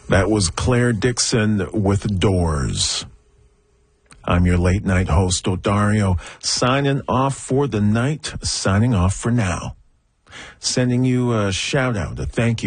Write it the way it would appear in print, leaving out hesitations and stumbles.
That was Claire Dixon with Doors. I'm your late night host, Odario, signing off for the night, signing off for now. Sending you a shout out, a thank you